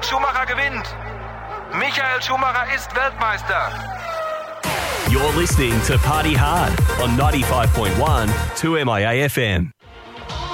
Schumacher gewinnt. Michael Schumacher ist Weltmeister. You're listening to Party Hard on 95.1 2MIA FM.